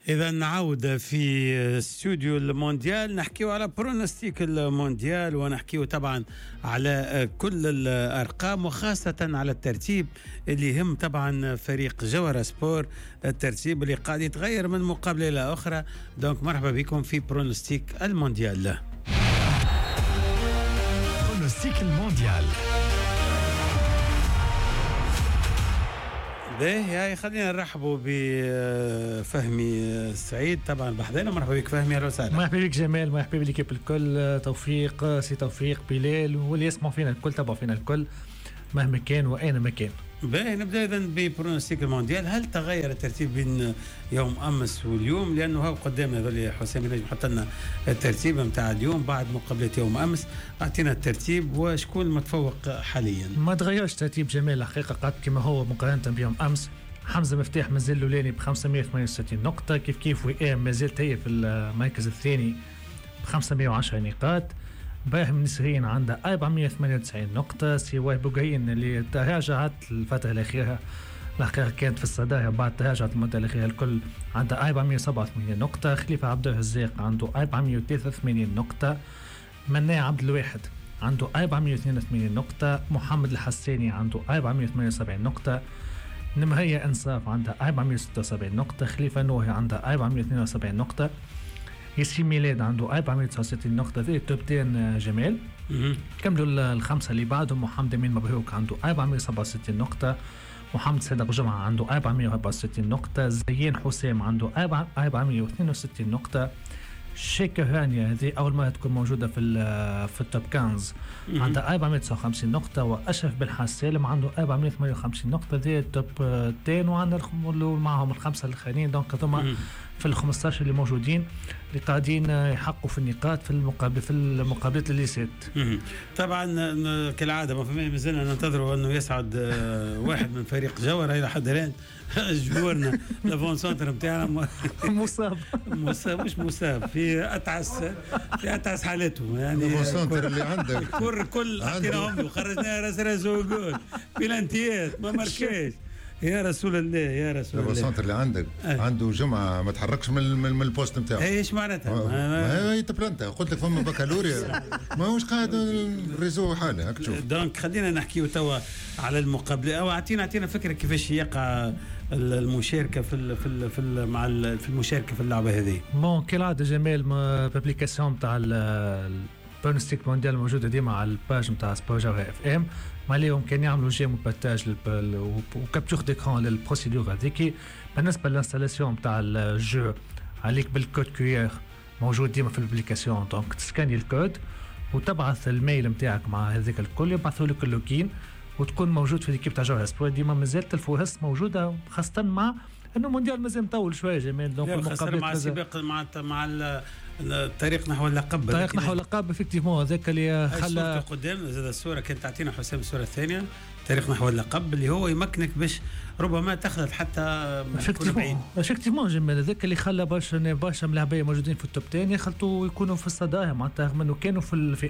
إذا نعود في استوديو المونديال نحكيو على برونستيك المونديال ونحكيو طبعا على كل الأرقام وخاصة على الترتيب اللي يهم طبعا فريق جوهرة سبور، الترتيب اللي قاعد يتغير من مقابلة إلى أخرى. دونك مرحبا بكم في برونستيك المونديال. برونستيك المونديال. باهي خلينا نرحبوا بفهمي سعيد طبعا بحذانا. مرحبا بك فهمي، اهلا وسهلا. مرحبا بك جمال، مرحبا بالكيب الكل، توفيق سي توفيق بلال واللي يسمعوا فينا الكل، تابعوا فينا الكل مهما كان واين ما كان. باهي نبدا اذا ببرونستيك المونديال. هل تغير الترتيب بين يوم امس واليوم؟ لانه هو قدامنا هذول حسام ينجم يحط لنا الترتيب نتاع اليوم بعد مقابله يوم امس. اعطينا الترتيب وشكون المتفوق حاليا. ما تغيرش الترتيب جمال الحقيقه، قد كما هو مقارنه بيوم امس. حمزه مفتاح مازال الاولاني ب 568 نقطه، كيف وئام مازال هي في المركز الثاني ب 510 نقاط. باهم نسرين عنده 498 نقطة. سواء بوغين اللي تراجعت الفترة الأخيرة كانت في الصدارة، بعد تراجعت المدة الأخيرة الكل عنده 487 نقطة. خليفة عبد الرزاق عنده 483 نقطة. مناع عبد الواحد عنده 482 نقطة. محمد الحساني عنده 478 نقطة. نمهية إنصاف عنده 476 نقطة. خليفة نوهي عنده 472 نقطة. ياسين ميلاد عنده 469 نقطة. ذي التوب 10 جمال. كملوا الخمسة اللي بعدهم. محمد أمين مبروك عنده 467 نقطة. محمد صادق جمعة عنده 464 نقطة. زيان حسام عنده 462 نقطة. شيك هانيا هذه أول مرة تكون موجودة في التوب 15 عنده 459 نقطة. وأشرف بالحاج سالم عنده 458 نقطة. ذي التوب 10 وعندنا معهم الخمسة الآخرين. دونك هذوما في ال 15 اللي موجودين اللي قاعدين يحققوا في النقاط في المقابلات اللي سات. طبعا كالعاده ما فما مازلنا ننتظروا انه يصعد واحد من فريق جوهرة الى حد الان. جمهورنا لافون سونتر نتاعنا مصاب مش مصاب في اتعس حالته يعني. لافون سونتر اللي عندك كل اعطيناهم وخرجنا راس وجول بلانتيات ما ماركاش. يا رسول الله يا رسول الله. السنتر اللي عندك عنده جمعه ما تحركش من البوست نتاعو. ايش معناتها؟ هي تبلانتا قلت لك فما بكالوريا ما هوش قاعد الريزو حاله هاك تشوف. دونك خلينا نحكيو توا على المقابله او اعطينا فكره كيفاش يقع المشاركه في المشاركه في اللعبه هذه. بون كالعاده جمال بابليكاسيون تاع برونستيك مونديال موجوده ديما على الباج نتاع سبور جوهرة اف ام. ما عليهم كان يعملوا جيم وبارتاج وكابتور ديكران للبروسيدور هذيك. بالنسبه للانستالاسيون تاع الجو عليك بالكود كيو ار موجود ديما في الابليكاسيون. دونك تسكاني الكود وتبعث الميل نتاعك مع هذيك الكل، يبعثوا لك اللوجين وتكون موجود في ليكيب تاع جوهرة سبور. ديما مازالت الفرص موجوده، خاصه مع انه المونديال مازال مطول شويه جمال. دونك المقابله مع السباق مع الطريق نحو اللقب. الطريق نحو اللقب افكتيفمون هذاك اللي خلى قدام زاد الصوره كانت تعطينا حسام الصوره الثانيه. طريق نحو اللقب اللي هو يمكنك باش ربما تخلط حتى افكتيفمون جمال. هذاك اللي خلى برشا ملاعبيه موجودين في التوب 10 يخلطوا يكونوا في الصداره معناتها، رغم انه كانوا في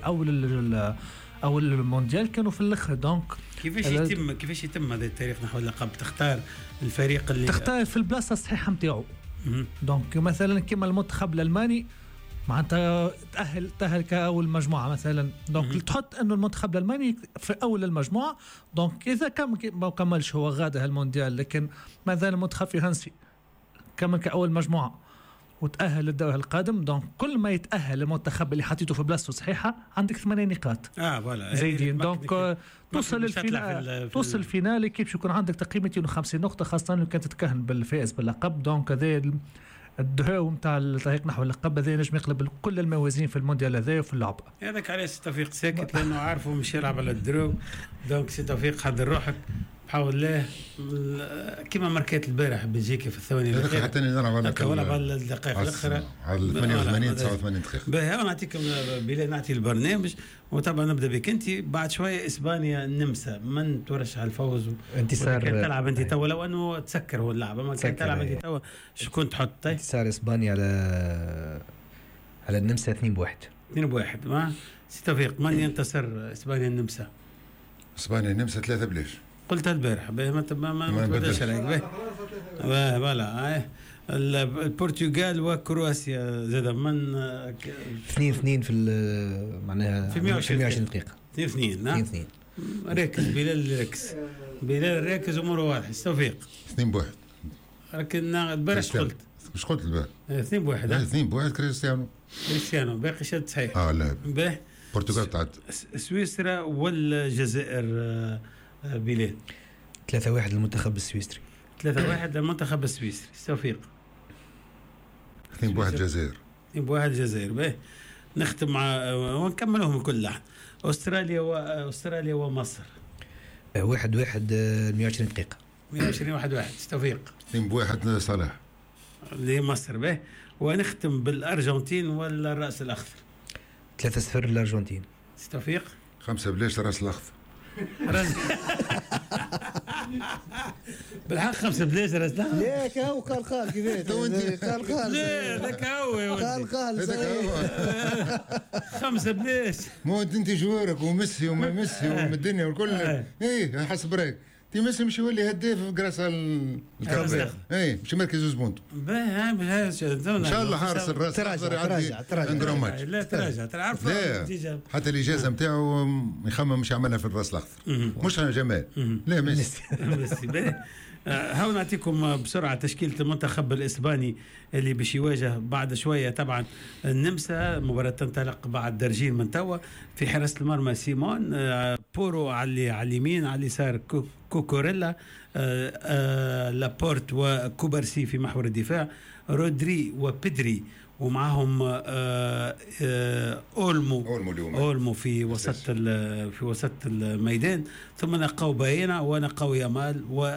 اول المونديال كانوا في الاخر. دونك كيفاش يتم هذا الطريق نحو اللقب؟ تختار الفريق اللي تختار في البلاصه الصحيحه نتاعو. دونك مثلا كما المنتخب الالماني معناتها تأهل كأول مجموعة مثلا. دونك تحط انه المنتخب الألماني في أول المجموعة. دونك إذا ما كملش هو غادة المونديال، لكن ماذا المنتخب فرنسي كمل كأول مجموعة وتأهل للدور القادم. دونك كل ما يتأهل المنتخب اللي حطيته في بلاصته صحيحة عندك 8 نقاط فوالا زايدين. دونك توصل الفينال كيف يكون عندك تقريبا 250 نقطة، خاصة لو كانت تتكهن بالفائز باللقب. دونك هذا الدهو نتاع الطريق نحو اللقب هذا نجم يقلب كل الموازين في المونديال هذا وفي اللعبة. هذاك علاش توفيق ساكت لأنه عارفه مش يلعب على الدرو. دونك سي توفيق حضر روحك بحول الله كما ماركات البارح بلجيكا في الثواني الأخيرة. حتى نلعب على الدقائق الأخرى على 88 89 دقيقة. باهي نعطيكم بلال نعطي البرنامج. وطبعا نبدا بك انت. بعد شويه اسبانيا النمسا من ترشح الفوز؟ انتصار كان تلعب انت تو لو انه تسكر هو اللعبه ما كان تلعب انت تو شكون تحط؟ انتصار اسبانيا على النمسا 2-1. ما سي توفيق من ينتصر اسبانيا النمسا؟ اسبانيا النمسا 3 بلاش. قلت البارح ما تبداش عليك. فوالا البرتغال وكرواتيا زاد من 2-2 في معناها في 120 دقيقة 2-2 نعم 2-2 ركز بلال ركز بلال ركز امور واضحه توفيق 2-1 لكن البارح قلت مش قلت البارح 2-1 2-1 كريستيانو باقي شد صحيح لا باهي البرتغال تعد سويسرا والجزائر بلاد 3-1 للمنتخب السويسري 3-1 للمنتخب السويسري توفيق 2-1 الجزائر 2-1 الجزائر باهي نختم مع ونكملهم كل لحظة أستراليا ومصر 1-1 120 دقيقة 120 توفيق 2-1 صلاح لمصر به ونختم بالأرجنتين ولا الرأس الأخضر 3-0 للأرجنتين توفيق 5 بلاش الراس الأخضر بالحق 5 بلاش راس الأخضر لا كاو قال كيفاش قال لا ذاك هو قال 5 بلاش مو انت جوارك وميسي وما ميسي وما الدنيا والكل ايه حسب رايك تي ميسي مش يولي هداف قراص الكربلاء ايه مش مركز زبونتو ان شاء الله حارس الراس تراجع عنده ماتش لا تراجع تعرف حتى الاجازه نتاعو يخمم مش يعملها في الراس الاخضر مش جمال لا ميسي هاو نعطيكم بسرعة تشكيلة المنتخب الإسباني اللي باش يواجه بعد شوية طبعا النمسا. مباراة تنطلق بعد درجين من توا. في حراسة المرمى سيمون، بورو على اليمين، على اليسار كوكوريلا، لابورت وكوبارسي في محور الدفاع، رودري وبيدري، ومعهم أولمو في وسط الميدان، ثم نقاو باينا ونقاو يامال و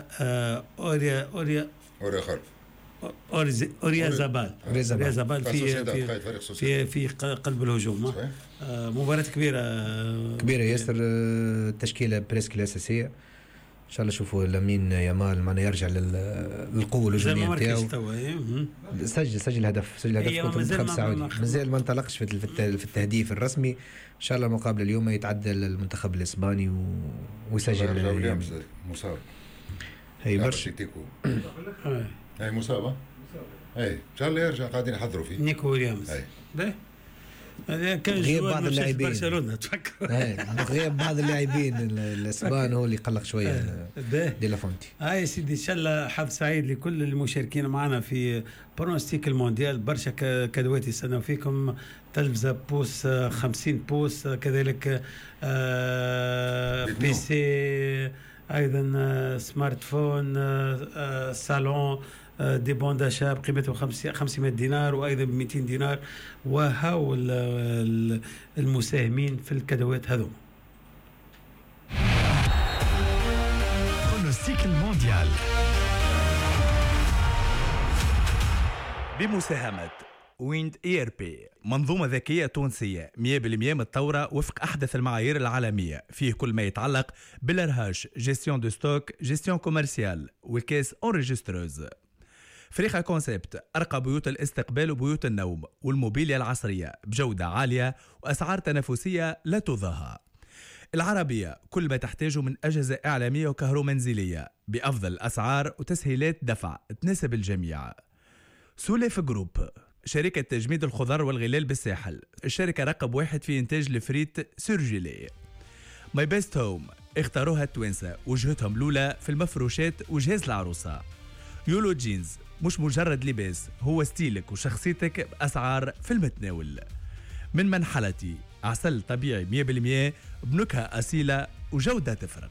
أوريازابال في قلب الهجوم. مباراة كبيرة ياسر. التشكيلة بريسك الأساسية ان شاء الله. شوفوا لامين يامال معنا يرجع للقوه الهجوميه نتاعو. سجل هدف كنت المنتخب السعودي مازال ما انطلقش في التهديف الرسمي. ان شاء الله المقابله اليوم يتعدل المنتخب الاسباني ويسجل. مصاب هي برشا هي مصابه اي ان شاء الله يرجع. قاعدين يحضروا فيه نيكو ويليامز. كان غياب بعض اللاعبين برشلونة تفكر. غياب بعض اللاعبين الاسبان هو اللي قلق شويه دي لافونتي. يا سيدي ان شاء الله حظ سعيد لكل المشاركين معنا في برونستيك المونديال. برشا كادوات يستناو فيكم، تلفزة بوس 50 بوس، كذلك بي سي، ايضا سمارت فون، صالون، دي بون داشا بقيمته 500 دينار وايضا ب 200 دينار. وهاو المساهمين في الكادوات هذوما. برونوستيك المونديال بمساهمة ويند ERP، منظومة ذكية تونسية 100% متطورة وفق أحدث المعايير العالمية، فيه كل ما يتعلق بالارهاش، جيستيون دو ستوك، جيستيون كوميرسيال، والكيس اونريجستروز. فريقة كونسبت، أرقى بيوت الاستقبال وبيوت النوم والموبيليا العصرية بجودة عالية وأسعار تنافسية لا تضاهى. العربية، كل ما تحتاجه من أجهزة إعلامية وكهرومنزلية بأفضل الأسعار وتسهيلات دفع تناسب الجميع. سوليف جروب، شركة تجميد الخضار والغلال بالساحل، الشركة رقم 1 في إنتاج الفريت سيرجيلي. ماي بيست هوم، اختاروها التوانسة، وجهتهم الأولى في المفروشات وجهاز العروسة. يولو جينز، مش مجرد لباس، هو ستيلك وشخصيتك بأسعار في المتناول. من منحلتي، عسل طبيعي 100% بنكهة أصيلة وجودة تفرق.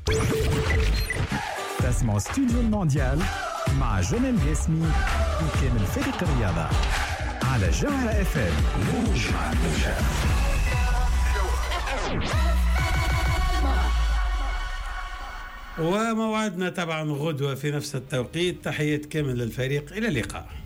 تسمع استوديو المونديال مع جمال جاسمي وكامل فريق الرياضة على جوهرة FM. وموعدنا طبعا غدوة في نفس التوقيت. تحية كامل للفريق، إلى اللقاء.